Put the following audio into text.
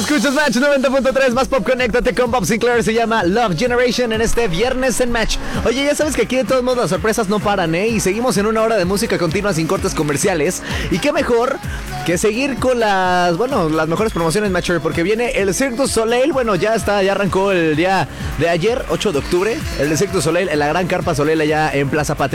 Escuchas Match 90.3, más pop, conéctate con Bob Sinclair. Se llama Love Generation en este viernes en Match. Oye, ya sabes que aquí de todos modos las sorpresas no paran, ¿eh? Y seguimos en una hora de música continua sin cortes comerciales. Y qué mejor que seguir con las mejores promociones, Matcher, porque viene el Cirque du Soleil. Bueno, ya arrancó el día de ayer, 8 de octubre. El Cirque du Soleil en la gran Carpa Soleil allá en Plaza Patria.